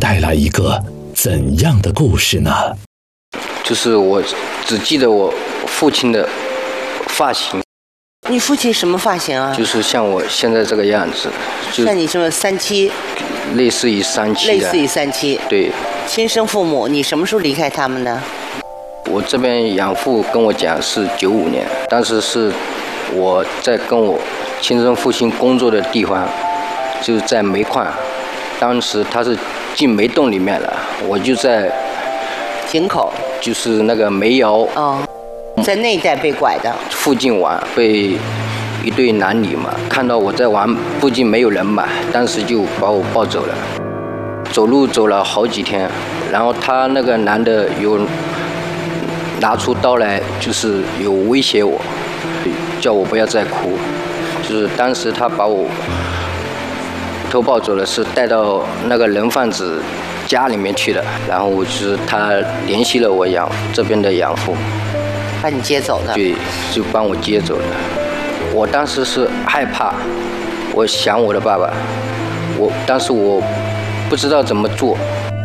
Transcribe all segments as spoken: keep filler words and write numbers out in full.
带来一个怎样的故事呢？ 就是我只记得我父亲的发型。 你父亲什么发型啊？ 就是像我现在这个样子。就像你这么三七？ 类似于三七的。 类似于三七。 对。 亲生父母，你什么时候离开他们的？ 我这边养父跟我讲是九五年，当时是我在跟我亲生父亲工作的地方，就是在煤矿，当时他是进煤洞里面了，我就在井口， 就是那个煤窑， 哦，在那一带被拐的， 附近玩，被一对男女嘛，看到我在玩，附近没有人嘛，当时就把我抱走了，走路走了好几天，然后他那个男的有拿出刀来，就是有威胁我，叫我不要再哭，就是当时他把我偷抱走了，是带到那个人贩子家里面去的，然后就是他联系了我养这边的养父， 把你接走的。 对，就帮我接走的。我当时是害怕，我想我的爸爸，我当时我不知道怎么做。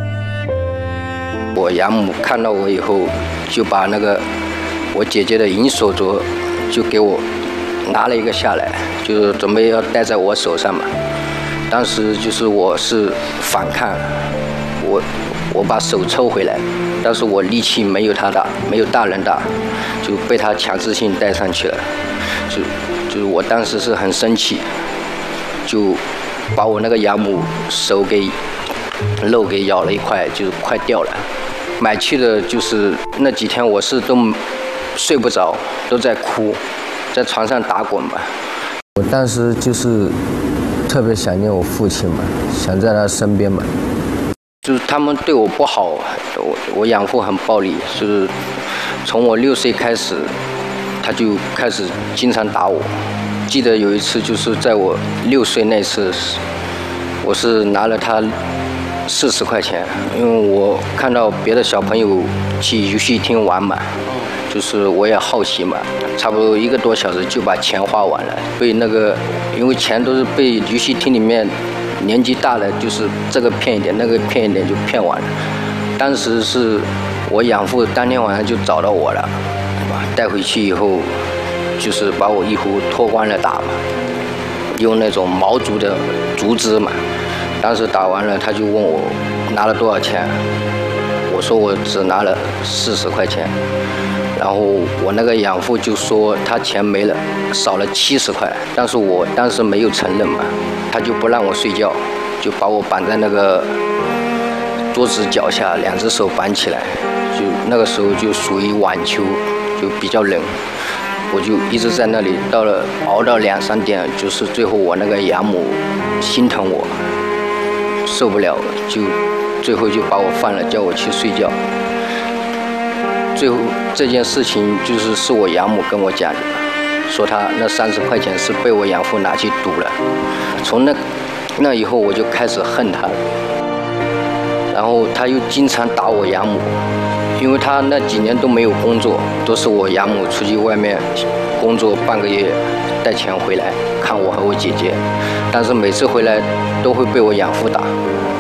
我养母看到我以后，就把那个我姐姐的银手镯就给我拿了一个下来，就是准备要戴在我手上嘛。当时就是我是反抗，我我把手抽回来，但是我力气没有他大，没有大人大，就被他强制性戴上去了。就就是我当时是很生气，就把我那个养母手给肉给咬了一块，就是快掉了。买去的就是那几天我是都睡不着，都在哭，在床上打滚吧。我当时就是特别想念我父亲嘛，想在他身边嘛。就是他们对我不好，我我养父很暴力，就是从我六岁开始，他就开始经常打我。记得有一次就是在我六岁那次，我是拿了他四十块钱，因为我看到别的小朋友去游戏厅玩嘛，就是我也好奇嘛，差不多一个多小时就把钱花完了，被那个因为钱都是被游戏厅里面年纪大的就是这个骗一点那个骗一点就骗完了。当时是我养父当天晚上就找到我了，带回去以后就是把我衣服脱光了打嘛，用那种毛竹的竹枝嘛。当时打完了，他就问我拿了多少钱，我说我只拿了四十块钱，然后我那个养父就说他钱没了，少了七十块，但是我当时没有承认嘛，他就不让我睡觉，就把我绑在那个桌子脚下，两只手绑起来，就那个时候就属于晚秋，就比较冷，我就一直在那里，到了熬到两三点，就是最后我那个养母心疼我。受不了，就最后就把我放了，叫我去睡觉。最后这件事情就是是我养母跟我讲的，说他那三十块钱是被我养父拿去赌了。从那那以后我就开始恨他，然后他又经常打我养母，因为他那几年都没有工作，都是我养母出去外面工作半个月带钱回来看我和我姐姐，但是每次回来都会被我养父打，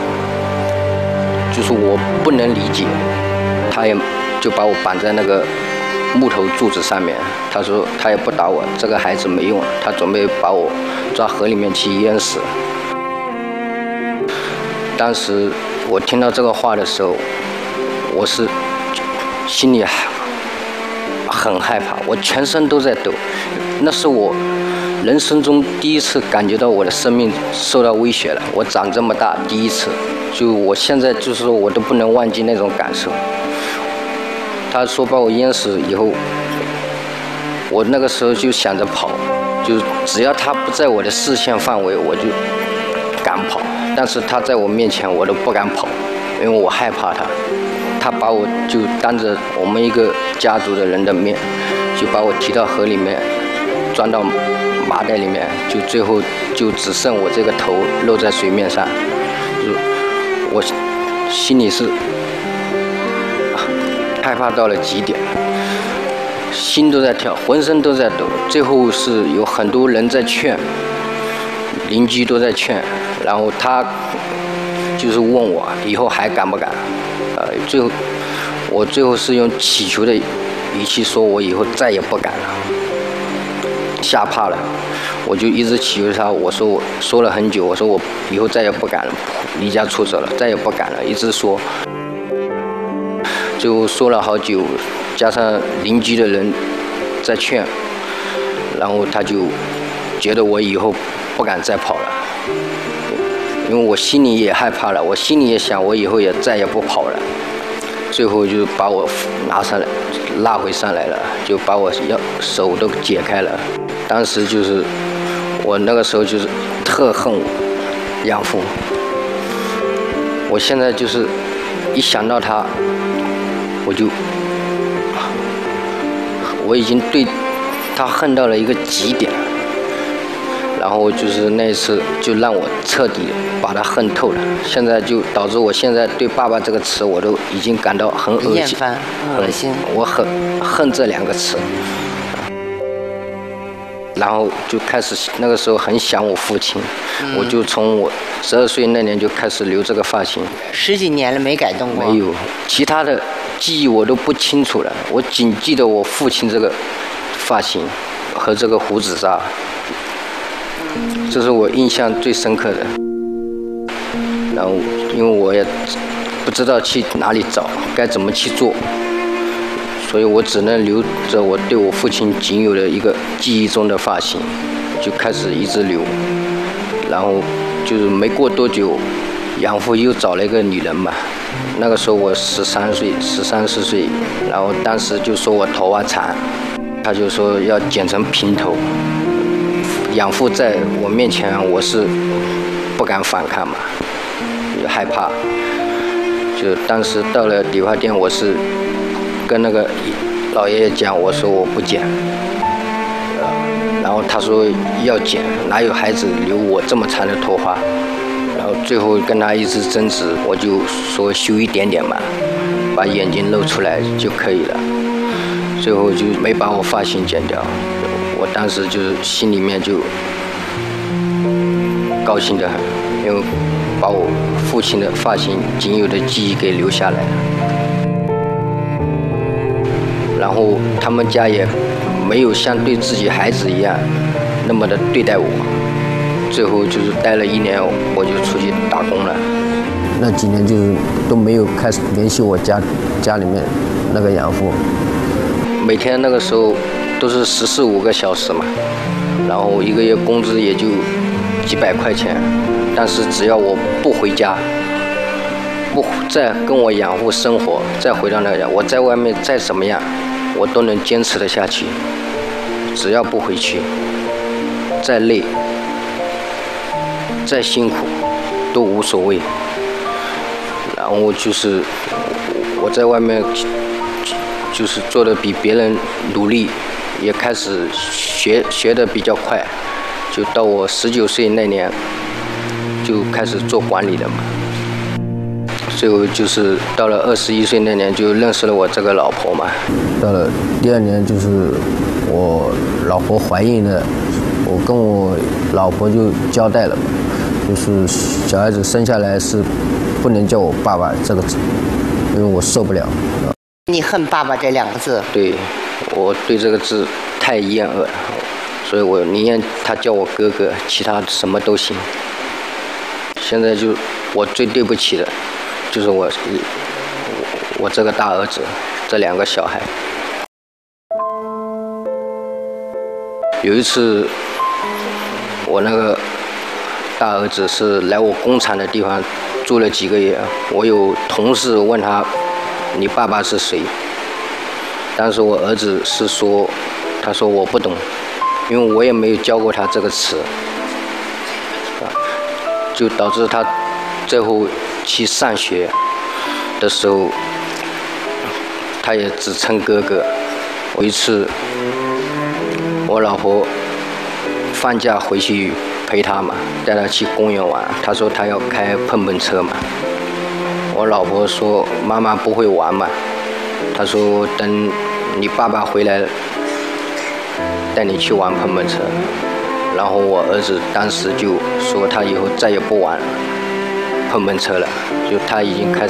就是我不能理解，他也就把我绑在那个木头柱子上面，他说他也不打我，这个孩子没用，他准备把我抓河里面去淹死。当时我听到这个话的时候，我是心里很害怕，我全身都在抖，那是我人生中第一次感觉到我的生命受到威胁了。我长这么大第一次，就我现在就是说我都不能忘记那种感受。他说把我淹死以后，我那个时候就想着跑，就只要他不在我的视线范围，我就敢跑。但是他在我面前，我都不敢跑，因为我害怕他。他把我就当着我们一个家族的人的面，就把我提到河里面，装到麻袋里面，就最后就只剩我这个头露在水面上，就我心里是害怕到了极点，心都在跳，浑身都在抖。最后是有很多人在劝，邻居都在劝，然后他就是问我以后还敢不敢？呃，最后我最后是用祈求的语气说，我以后再也不敢了，吓怕了。我就一直祈求他，我说我说了很久，我说我以后再也不敢了，离家出走了，再也不敢了，一直说。最后说了好久，加上邻居的人在劝，然后他就觉得我以后不敢再跑了，因为我心里也害怕了，我心里也想我以后也再也不跑了。最后就把我拿上来，拉回上来了，就把我要手都解开了。当时就是我那个时候就是特恨我养父，我现在就是一想到他，我就我已经对他恨到了一个极点，然后就是那一次就让我彻底把他恨透了。现在就导致我现在对爸爸这个词我都已经感到很恶心， 厌烦、恶心。 我很恨这两个词。然后就开始那个时候很想我父亲，嗯、我就从我十二岁那年就开始留这个发型， 十几年了没改动过。 没有，其他的记忆我都不清楚了，我仅记得我父亲这个发型和这个胡子渣，这是我印象最深刻的。然后因为我也不知道去哪里找，该怎么去做。所以我只能留着我对我父亲仅有的一个记忆中的发型，就开始一直留。然后就是没过多久，养父又找了一个女人嘛。那个时候我十三岁，十三四岁，然后当时就说我头发长，他就说要剪成平头。养父在我面前，我是不敢反抗嘛，也害怕。就当时到了理发店，我是跟那个老爷爷讲，我说我不剪，呃，然后他说要剪，哪有孩子留我这么长的头发？然后最后跟他一直争执，我就说修一点点嘛，把眼睛露出来就可以了。最后就没把我发型剪掉，我当时就是心里面就高兴得很，因为把我父亲的发型仅有的记忆给留下来了。然后他们家也没有像对自己孩子一样那么的对待我，最后就是待了一年，我就出去打工了。那几年就是都没有开始联系我家家里面那个养父，每天那个时候都是十四五个小时嘛，然后一个月工资也就几百块钱，但是只要我不回家，不再跟我养父生活，再回到那个，我在外面再怎么样，我都能坚持得下去。只要不回去，再累、再辛苦都无所谓。然后就是我在外面就是做的比别人努力，也开始学学得比较快。就到我十九岁那年，就开始做管理了嘛。最后就是到了二十一岁那年，就认识了我这个老婆嘛。到了第二年，就是我老婆怀孕了，我跟我老婆就交代了嘛，就是小孩子生下来是不能叫我爸爸这个字，因为我受不了。 你恨爸爸这两个字？ 对，我对这个字太厌恶了，所以我宁愿他叫我哥哥，其他什么都行。现在就我最对不起的就是我我这个大儿子，这两个小孩。有一次我那个大儿子是来我工厂的地方住了几个月，我有同事问他你爸爸是谁，当时我儿子是说，他说我不懂，因为我也没有教过他这个词，就导致他最后去上学的时候，他也只称哥哥。有一次，我老婆放假回去陪他嘛，带他去公园玩。他说他要开碰碰车嘛。我老婆说妈妈不会玩嘛。他说等你爸爸回来，带你去玩碰碰车。然后我儿子当时就说他以后再也不玩了。 碰碰车了，就他已经开始